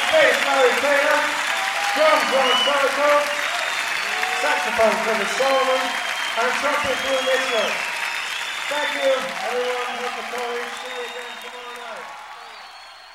bass, Larry Taylor. Drums, Ron Sarko. Saxophone, Kevin Solomon. And trumpet, Drew Mitchell. Thank you, everyone. Hope to see you again tomorrow.